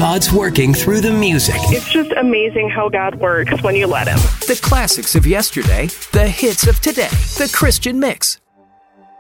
God's working through the music. It's just amazing how God works when you let Him. The classics of yesterday, the hits of today. The Christian Mix.